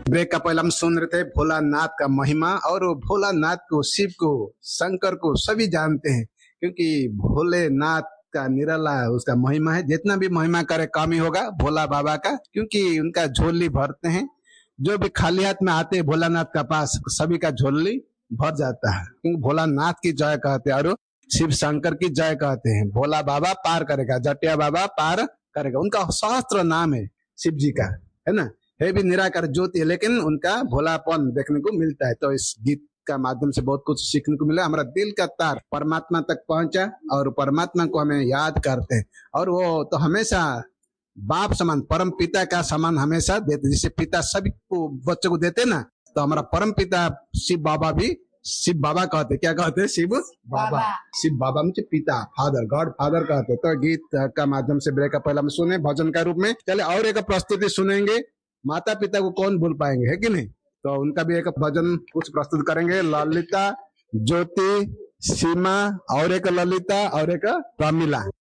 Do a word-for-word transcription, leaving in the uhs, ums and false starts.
Break का पहले हम सुन रहे थे भोलानाथ का महिमा, और वो भोलानाथ को, शिव को, शंकर को सभी जानते हैं, क्योंकि भोलेनाथ का निराला उसका महिमा है। जितना भी महिमा करे कम ही होगा भोला बाबा का, क्योंकि उनका झोली भरते हैं। जो भी खाली हाथ में आते हैं भोलानाथ का पास, सभी का झोली भर जाता है, क्योंकि भोलानाथ की जय कहते हैं और शिव शंकर की जय कहते हैं। भोला बाबा पार करेगा, जटिया बाबा पार करेगा, उनका सहस्त्र नाम है शिव जी का, है ना। है भी निराकार ज्योति है, लेकिन उनका भोलापन देखने को मिलता है। तो इस गीत का माध्यम से बहुत कुछ सीखने को मिला। हमारा दिल का तार परमात्मा तक पहुंचा और परमात्मा को हमें याद करते हैं, और वो तो हमेशा बाप समान, परम पिता का समान हमेशा देते। जैसे पिता सभी को बच्चों को देते ना, तो हमारा परम पिता शिव बाबा भी शिव बाबा कहते, क्या कहते हैं? शिव बाबा, बाबा। शिव बाबा मुझे पिता, फादर, गॉड फादर कहते। तो गीत का माध्यम से ब्रेक का पहला हम सुने भजन का रूप में। चले और एक प्रस्तुति सुनेंगे। माता पिता को कौन भूल पाएंगे, है कि नहीं। तो उनका भी एक भजन कुछ प्रस्तुत करेंगे। ललिता, ज्योति, सीमा और एक ललिता और एक प्रमिला।